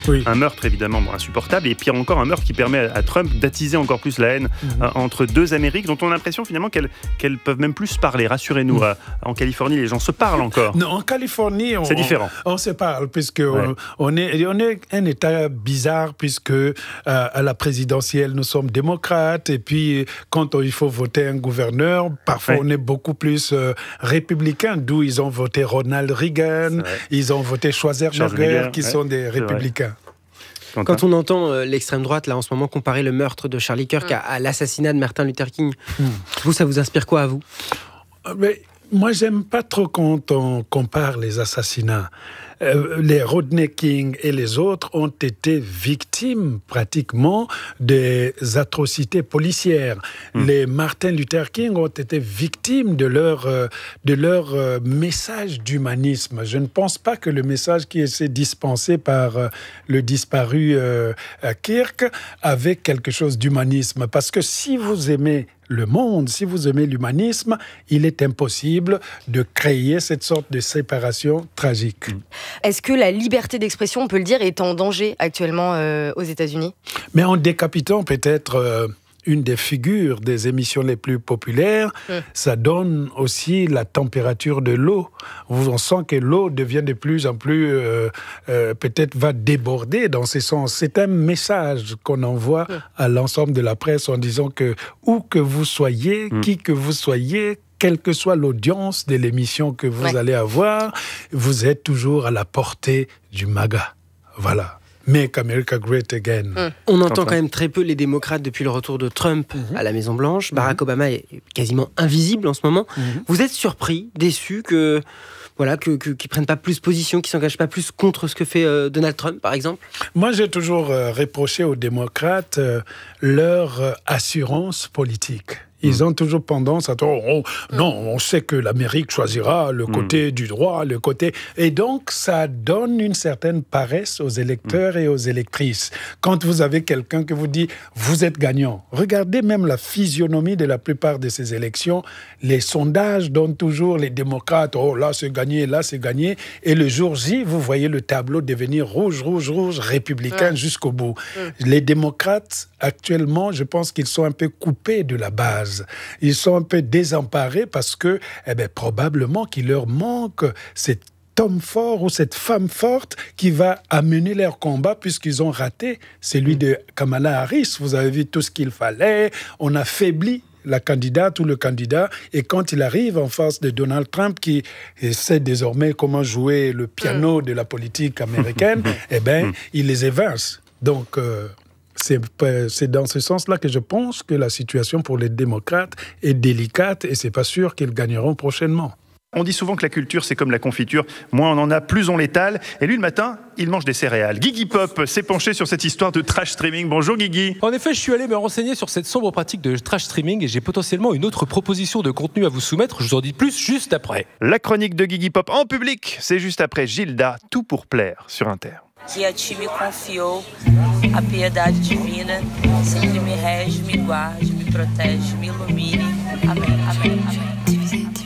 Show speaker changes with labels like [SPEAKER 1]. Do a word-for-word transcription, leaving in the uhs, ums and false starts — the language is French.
[SPEAKER 1] Oui.
[SPEAKER 2] Un meurtre évidemment bon, insupportable, et pire encore, un meurtre qui permet à, à Trump d'attiser encore plus la haine mmh. euh, entre deux Amériques dont on a l'impression finalement qu'elles, qu'elles peuvent même plus se parler. Rassurez-nous, mmh. euh, en Californie, les gens se parlent encore.
[SPEAKER 1] Non, en Californie, on,
[SPEAKER 2] c'est différent.
[SPEAKER 1] On, on se parle, puisque ouais. on, on, est, on est un État bizarre, puisque euh, à la présidentielle, nous sommes démocrates, et puis quand il faut voter un gouverneur, parfois ouais. on est beaucoup plus euh, républicain, d'où ils ont voté Ronald Reagan, ils ont voté Schwarzenegger, qui ouais. sont des républicains.
[SPEAKER 3] Quand on entend euh, l'extrême droite, là, en ce moment, comparer le meurtre de Charlie Kirk mmh. à, à l'assassinat de Martin Luther King, mmh. vous, ça vous inspire quoi à vous ?
[SPEAKER 1] Mais moi, j'aime pas trop quand on compare les assassinats. Euh, les Rodney King et les autres ont été victimes pratiquement des atrocités policières. Mmh. Les Martin Luther King ont été victimes de leur, euh, de leur euh, message d'humanisme. Je ne pense pas que le message qui est dispensé par euh, le disparu euh, Kirk avait quelque chose d'humanisme. Parce que si vous aimez le monde, si vous aimez l'humanisme, il est impossible de créer cette sorte de séparation tragique.
[SPEAKER 4] Est-ce que la liberté d'expression, on peut le dire, est en danger actuellement euh, aux États-Unis ?
[SPEAKER 1] Mais en décapitant peut-être euh, une des figures des émissions les plus populaires, mmh. ça donne aussi la température de l'eau. On sent que l'eau devient de plus en plus, euh, euh, peut-être va déborder dans ce sens. C'est un message qu'on envoie mmh. à l'ensemble de la presse en disant que où que vous soyez, mmh. qui que vous soyez, quelle que soit l'audience de l'émission que vous ouais. allez avoir, vous êtes toujours à la portée du MAGA. Voilà. Make America Great Again.
[SPEAKER 3] Mmh. On entend quand même très peu les démocrates depuis le retour de Trump mmh. à la Maison-Blanche. Barack mmh. Obama est quasiment invisible en ce moment. Mmh. Vous êtes surpris, déçu que, voilà, que, que, qu'ils ne prennent pas plus position, qu'ils ne s'engagent pas plus contre ce que fait euh, Donald Trump, par exemple ?
[SPEAKER 1] Moi, j'ai toujours euh, reproché aux démocrates euh, leur euh, assurance politique. Ils ont toujours tendance à dire oh, non, on sait que l'Amérique choisira le côté mmh. du droit, le côté... Et donc, ça donne une certaine paresse aux électeurs mmh. et aux électrices. Quand vous avez quelqu'un qui vous dit « vous êtes gagnant », regardez même la physionomie de la plupart de ces élections. Les sondages donnent toujours les démocrates « oh, là, c'est gagné, là, c'est gagné ». Et le jour J, vous voyez le tableau devenir rouge, rouge, rouge, républicain mmh. jusqu'au bout. Mmh. Les démocrates, actuellement, je pense qu'ils sont un peu coupés de la base. Ils sont un peu désemparés parce que, eh bien, probablement qu'il leur manque cet homme fort ou cette femme forte qui va amener leur combat puisqu'ils ont raté celui de Kamala Harris. Vous avez vu tout ce qu'il fallait. On affaiblit la candidate ou le candidat, et quand il arrive en face de Donald Trump qui sait désormais comment jouer le piano de la politique américaine, eh bien, il les évince. Donc... Euh, C'est, c'est dans ce sens-là que je pense que la situation pour les démocrates est délicate et c'est pas sûr qu'ils gagneront prochainement.
[SPEAKER 2] On dit souvent que la culture, c'est comme la confiture. Moins on en a, plus on l'étale. Et lui, le matin, il mange des céréales. Guigui Pop s'est penché sur cette histoire de trash streaming. Bonjour Guigui.
[SPEAKER 5] En effet, je suis allé me renseigner sur cette sombre pratique de trash streaming et j'ai potentiellement une autre proposition de contenu à vous soumettre. Je vous en dis plus juste après.
[SPEAKER 2] La chronique de Guigui Pop en public, c'est juste après Gilda, Tout pour plaire sur Inter.
[SPEAKER 6] Que a ti me confiou a piedade divina, sempre me rege, me guarde, me protege, me ilumine. Amém, amém.